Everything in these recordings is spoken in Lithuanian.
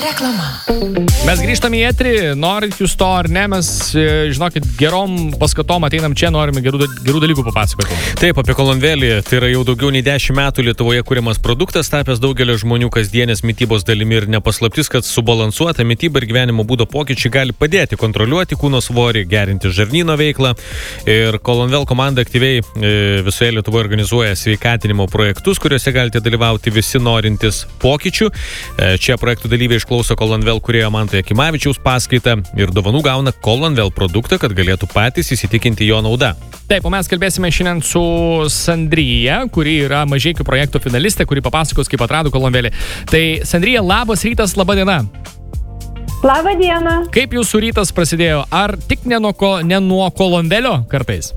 Reklama. Mes grįžtame į eterį, norit jūs to ar ne, mes, žinokit, gerom paskatom ateinam čia, norime gerų dalykų papasakoti. Taip, apie kolonvelį, tai yra jau daugiau nei 10 metų Lietuvoje kuriamas produktas, tapęs daugelio žmonių kasdienės mitybos dalimi ir nepaslaptis, kad subalansuota mityba ir gyvenimo būdo pokyčiai gali padėti kontroliuoti kūno svorį, gerinti žarnyno veiklą. Ir kolonvel komanda aktyviai visoje Lietuvoje organizuoja sveikatinimo projektus, kuriuose galite dalyvauti visi norintys pokyčių. Čia projektų dalyviai išklauso kolonvel kūrėjo Manto Jakimavičiaus paskaitą ir dovanų gauna kolonvel produktą, kad galėtų patys įsitikinti jo naudą. Taip, o mes kalbėsime šiandien su Sandrija, kuri yra Mažeikių projekto finalistė, kuri papasakos, kaip atrado kolonvelį. Tai Sandrija, labas rytas, laba diena. Labą dieną. Kaip jūsų rytas prasidėjo? Ar tik ne nuo kolonvelio kartais?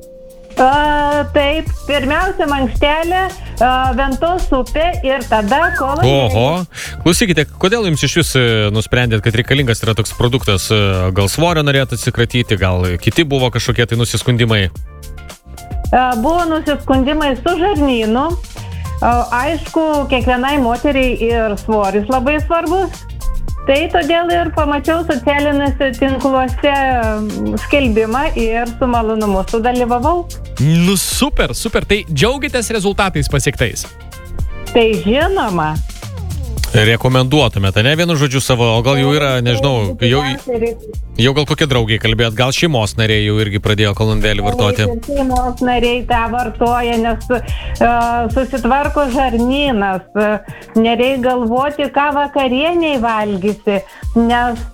Taip, pirmiausia mankštelė, Ventos upė ir tada kolonvelė. Oho, klausykite, kodėl jums iš vis nusprendėt, kad reikalingas yra toks produktas? Gal svorio norėt atsikratyti, gal kiti buvo kažkokie tai nusiskundimai? Buvo nusiskundimai su žarnynu. Aišku, kiekvienai moteriai ir svoris labai svarbus. Tai todėl ir pamačiau socialiniuose tinkluose skelbimą ir su malonumu sudalyvavau. Nu super. Tai džiaugitės rezultatais pasiektais? Tai žinoma. Rekomenduotumėte, ne vienu žodžiu savo, o gal jau yra, nežinau, jau gal kokie draugiai kalbėt, gal šeimos nariai jau irgi pradėjo kolonvelį vartoti? Šeimos nariai tą vartoja, nes susitvarko žarnynas, nereikia galvoti, ką vakarieniai valgysi, nes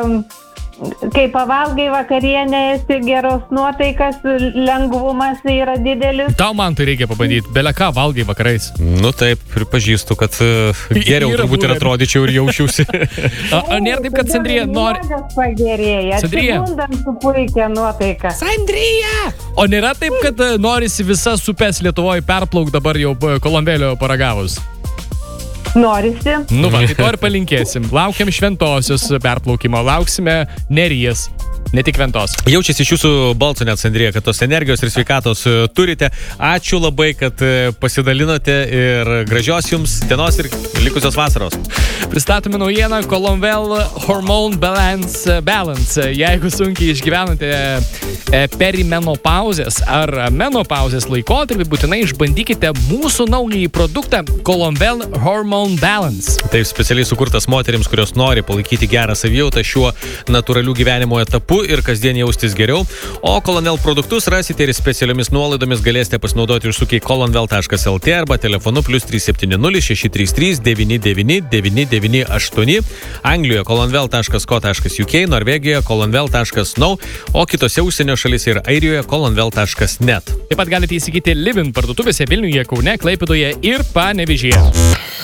kai pavalgai vakarienę, esi geros nuotaikas, lengvumas yra didelis. Tau man tai reikia pabandyti, bele ką valgai vakarais. Nu taip, pripažįstu, kad geriau turbūt ir atrodyčiau ir jausčiausi. Ar nėra taip, kad Sandrija nori... Pagerėja, atsigundam su puikia nuotaika. Sandrija! O nėra taip, kad norisi visas upes Lietuvoje perplauk dabar jau kolonvelio paragavus? Norisi. Nu va, tai to ir palinkėsim. Laukiam Šventosios perplaukimo, lauksime Neries, ne tik Ventos. Jaučiasi iš jūsų balso net, Sandrija, kad tos energijos ir sveikatos turite. Ačiū labai, kad pasidalinote ir gražios jums dienos ir likusios vasaros. Pristatome naujieną kolonvel Hormone Balance. Jeigu sunkiai išgyvenate perimenopauzės ar menopauzės laikotarpį, būtinai išbandykite mūsų naująjį produktą kolonvel Hormone Balance. Taip specialiai sukurtas moterims, kurios nori palaikyti gerą savijautą šiuo natūraliu gyvenimo etapu ir kasdien jaustis geriau. O kolonvel produktus rasite ir specialiomis nuolaidomis galėsite pasinaudoti užsukę į kolonvel.lt arba telefonu +370 633 99 998. Anglijoje kolonvel.co.uk, Norvegijoje kolonvel.no, o kitose užsienio šalyse ir Airijoje kolonvel.net. Taip pat galite įsigyti Livin parduotuvėse Vilniuje, Kaune, Klaipėdoje ir Panevėžyje.